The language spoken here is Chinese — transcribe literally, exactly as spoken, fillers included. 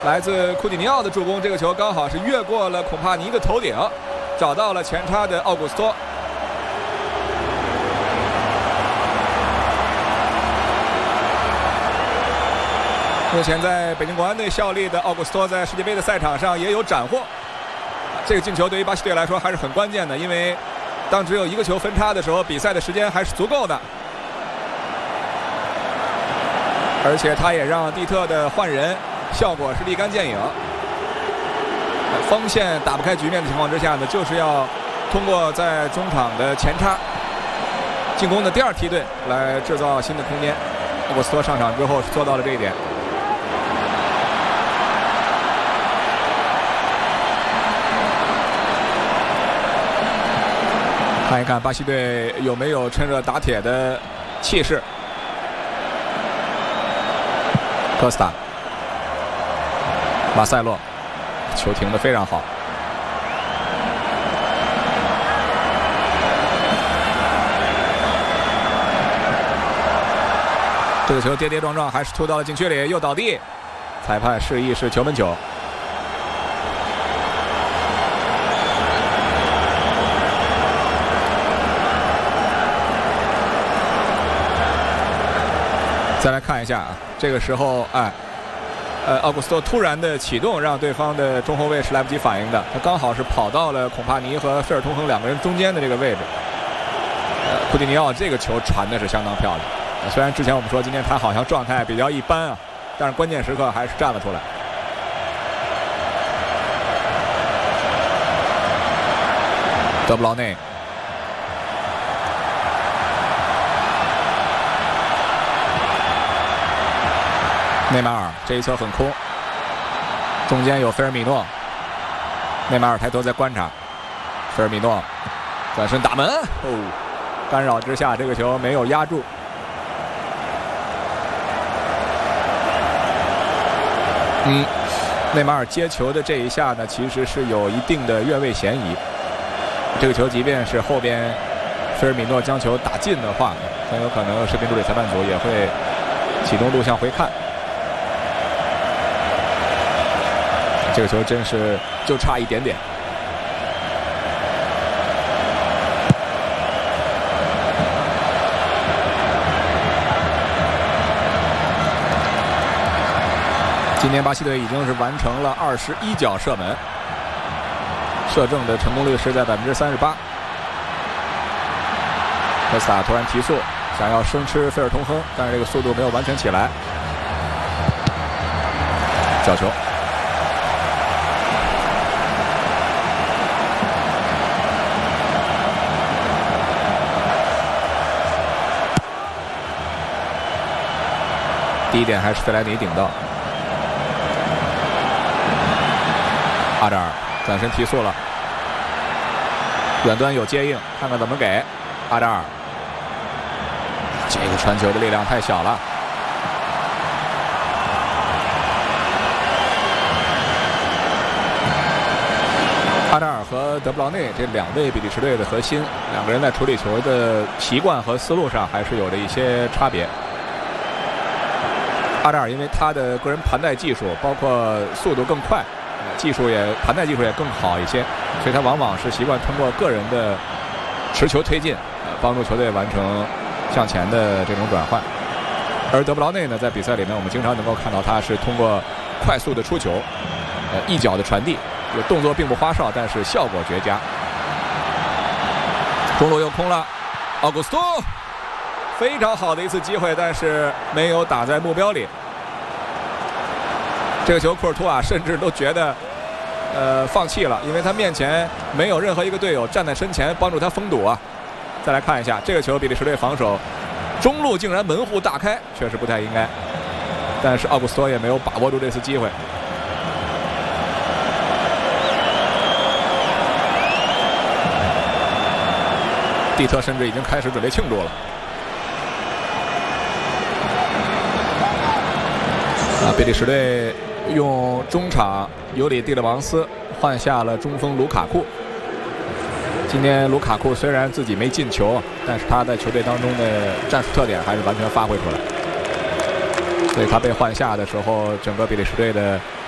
来自库蒂尼奥的助攻，这个球刚好是越过了孔帕尼的头顶，找到了前插的奥古斯托。目前在北京国安队效力的奥古斯托，在世界杯的赛场上也有斩获。这个进球对于巴西队来说还是很关键的，因为当只有一个球分差的时候，比赛的时间还是足够的。而且他也让蒂特的换人效果是立竿见影。锋线打不开局面的情况之下呢，就是要通过在中场的前插进攻的第二梯队来制造新的空间。奥古斯托上场之后是做到了这一点。看一看巴西队有没有趁热打铁的气势。科斯塔、马塞洛，球停得非常好。这个球跌跌撞撞，还是突到了禁区里，又倒地。裁判示意是球门球。再来看一下啊，这个时候哎，呃，奥古斯托突然的启动，让对方的中后卫是来不及反应的，他刚好是跑到了孔帕尼和费尔通亨两个人中间的这个位置。呃，库蒂尼奥这个球传的是相当漂亮，呃、虽然之前我们说今天他好像状态比较一般啊，但是关键时刻还是站了出来。德布劳内。内马尔这一球很空，中间有菲尔米诺，内马尔抬头在观察，菲尔米诺转身打门，哦，干扰之下这个球没有压住。嗯，内马尔接球的这一下呢，其实是有一定的越位嫌疑。这个球即便是后边菲尔米诺将球打进的话，很有可能视频助理裁判组也会启动录像回看。这个球真是就差一点点。今年巴西队已经是完成了二十一脚射门，射正的成功率是在百分之三十八。科斯塔突然提速，想要生吃费尔通亨，但是这个速度没有完全起来。角球。第一点还是费莱尼顶到，阿扎尔转身提速了，远端有接应，看看怎么给阿扎尔。这个传球的力量太小了。阿扎尔和德布劳内这两位比利时队的核心，两个人在处理球的习惯和思路上还是有着一些差别。阿扎尔因为他的个人盘带技术，包括速度更快，技术也盘带技术也更好一些，所以他往往是习惯通过个人的持球推进，帮助球队完成向前的这种转换。而德布劳内呢，在比赛里面我们经常能够看到他是通过快速的出球，呃一脚的传递，这个动作并不花哨，但是效果绝佳。中路又空了，奥古斯托。非常好的一次机会，但是没有打在目标里。这个球库尔图瓦甚至都觉得呃放弃了，因为他面前没有任何一个队友站在身前帮助他封堵啊。再来看一下这个球，比利时队防守中路竟然门户大开，确实不太应该，但是奥古斯托也没有把握住这次机会。蒂特甚至已经开始准备庆祝了。啊，比利时队用中场尤里蒂勒芒斯换下了中锋卢卡库。今天卢卡库虽然自己没进球，但是他在球队当中的战术特点还是完全发挥出来。所以他被换下的时候，整个比利时队的